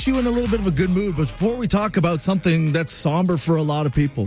You in a little bit of a good mood, but before we talk about something that's somber for a lot of people,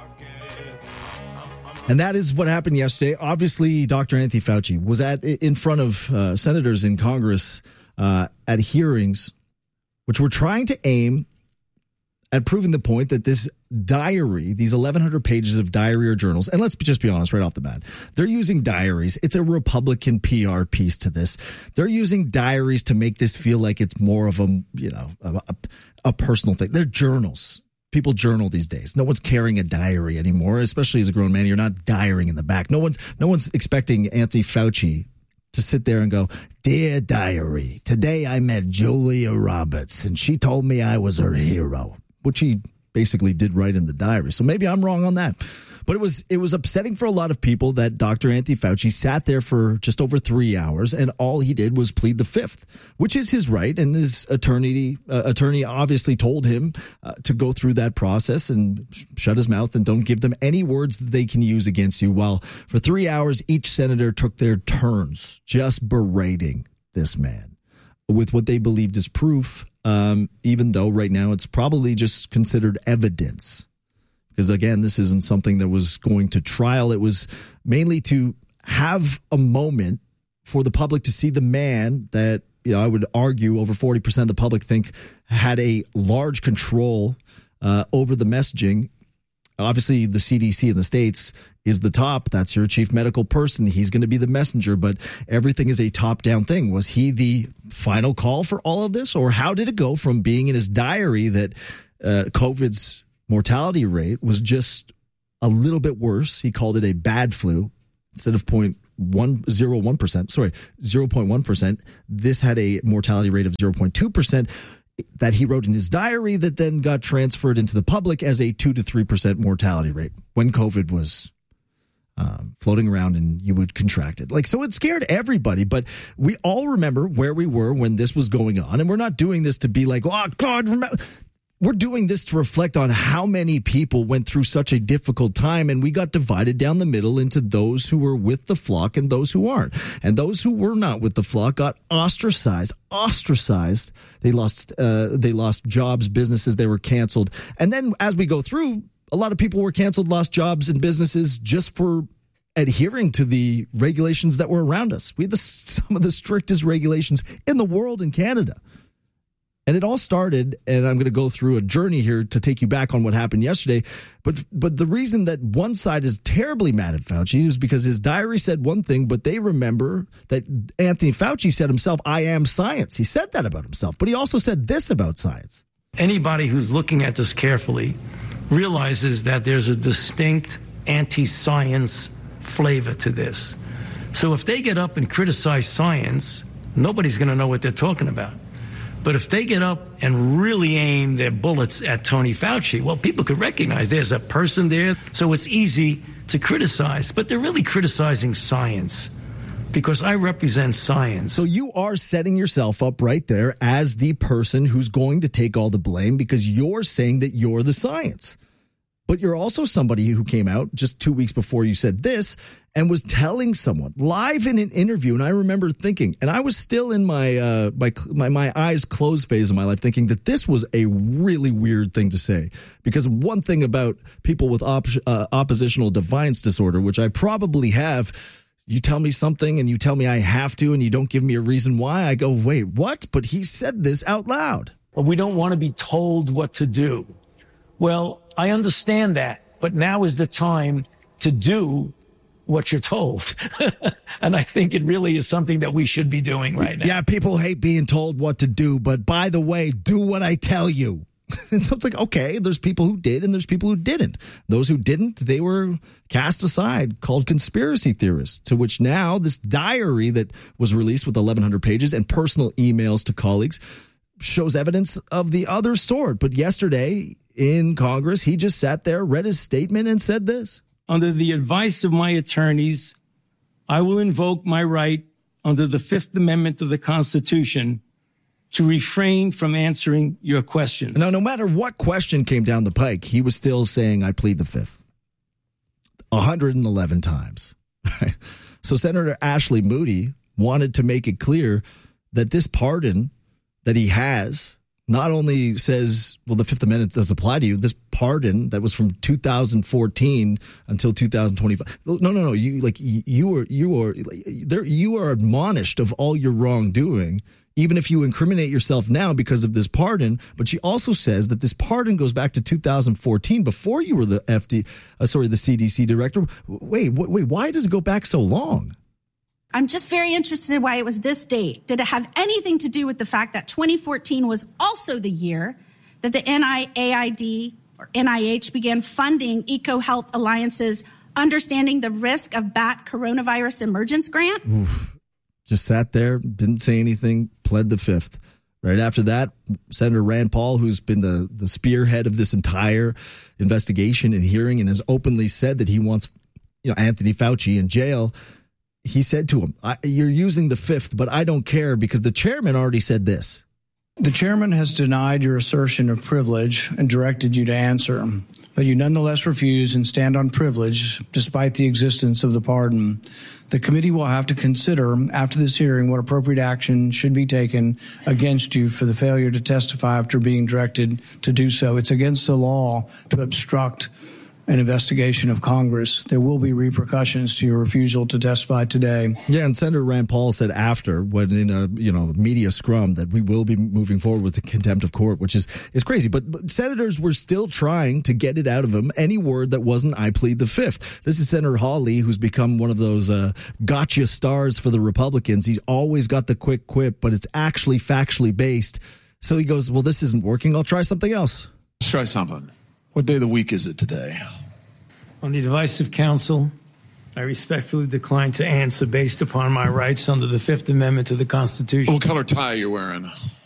and that is what happened yesterday. Obviously, Dr. Anthony Fauci was in front of senators in Congress at hearings, which were trying to aim at proving the point that this diary, these 1,100 pages of diary or journals, and let's just be honest right off the bat, they're using diaries. It's a Republican PR piece to this. They're using diaries to make this feel like it's more of a personal thing. They're journals. People journal these days. No one's carrying a diary anymore, especially as a grown man. You're not diarying in the back. No one's expecting Anthony Fauci to sit there and go, "Dear diary, today I met Julia Roberts and she told me I was her hero," which he basically did write in the diary. So maybe I'm wrong on that. But it was upsetting for a lot of people that Dr. Anthony Fauci sat there for just over 3 hours and all he did was plead the fifth, which is his right. And his attorney obviously told him to go through that process and shut his mouth and don't give them any words that they can use against you. While for 3 hours, each senator took their turns just berating this man with what they believed is proof, even though right now it's probably just considered evidence. Because, again, this isn't something that was going to trial. It was mainly to have a moment for the public to see the man that, I would argue over 40% of the public think had a large control over the messaging. Obviously, the CDC in the States is the top. That's your chief medical person. He's going to be the messenger, but everything is a top-down thing. Was he the final call for all of this? Or how did it go from being in his diary that COVID's mortality rate was just a little bit worse? He called it a bad flu instead of 0.1%. This had a mortality rate of 0.2% that he wrote in his diary that then got transferred into the public as a 2 to 3% mortality rate when COVID was floating around and you would contract it. So it scared everybody, but we all remember where we were when this was going on. And we're not doing this to be like, oh, God, remember. We're doing this to reflect on how many people went through such a difficult time, and we got divided down the middle into those who were with the flock and those who aren't. And those who were not with the flock got ostracized. They lost jobs, businesses, they were canceled. And then as we go through, a lot of people were canceled, lost jobs and businesses just for adhering to the regulations that were around us. We had some of the strictest regulations in the world in Canada. And it all started, and I'm going to go through a journey here to take you back on what happened yesterday. But the reason that one side is terribly mad at Fauci is because his diary said one thing, but they remember that Anthony Fauci said himself, "I am science." He said that about himself, but he also said this about science. Anybody who's looking at this carefully realizes that there's a distinct anti-science flavor to this. So if they get up and criticize science, nobody's going to know what they're talking about. But if they get up and really aim their bullets at Tony Fauci, well, people could recognize there's a person there, so it's easy to criticize. But they're really criticizing science because I represent science. So you are setting yourself up right there as the person who's going to take all the blame because you're saying that you're the science. But you're also somebody who came out just 2 weeks before you said this and was telling someone live in an interview. And I remember thinking, and I was still in my my eyes closed phase of my life, thinking that this was a really weird thing to say. Because one thing about people with oppositional defiance disorder, which I probably have, you tell me something and you tell me I have to and you don't give me a reason why. I go, wait, what? But he said this out loud. Well, we don't want to be told what to do. Well, I understand that, but now is the time to do what you're told. And I think it really is something that we should be doing right now. Yeah, people hate being told what to do, but by the way, do what I tell you. And so it's like, okay, there's people who did and there's people who didn't. Those who didn't, they were cast aside, called conspiracy theorists, to which now this diary that was released with 1,100 pages and personal emails to colleagues shows evidence of the other sort. But yesterday in Congress, he just sat there, read his statement, and said this. Under the advice of my attorneys, I will invoke my right under the Fifth Amendment of the Constitution to refrain from answering your questions. Now, no matter what question came down the pike, he was still saying, I plead the fifth. 111 times. So Senator Ashley Moody wanted to make it clear that this pardon that he has not only says, well, the Fifth Amendment does apply to you, this pardon that was from 2014 until 2025. No. You are admonished of all your wrongdoing, even if you incriminate yourself now because of this pardon. But she also says that this pardon goes back to 2014, before you were the the CDC director. Wait, why does it go back so long? I'm just very interested in why it was this date. Did it have anything to do with the fact that 2014 was also the year that the NIAID or NIH began funding EcoHealth Alliance's Understanding the Risk of Bat Coronavirus Emergence Grant? Oof. Just sat there, didn't say anything, pled the fifth. Right after that, Senator Rand Paul, who's been the spearhead of this entire investigation and hearing and has openly said that he wants Anthony Fauci in jail, he said to him, you're using the fifth, but I don't care because the chairman already said this. The chairman has denied your assertion of privilege and directed you to answer, but you nonetheless refuse and stand on privilege despite the existence of the pardon. The committee will have to consider after this hearing what appropriate action should be taken against you for the failure to testify after being directed to do so. It's against the law to obstruct an investigation of Congress. There will be repercussions to your refusal to testify today. Yeah, and Senator Rand Paul said after, when in a media scrum, that we will be moving forward with the contempt of court, which is crazy. But senators were still trying to get it out of him, any word that wasn't "I plead the fifth." This is Senator Hawley, who's become one of those gotcha stars for the Republicans. He's always got the quick quip, but it's actually factually based. So he goes, well, this isn't working. I'll try something else. Let's try something. What day of the week is it today? On the advice of counsel, I respectfully decline to answer based upon my rights under the Fifth Amendment to the Constitution. What color tie are you wearing?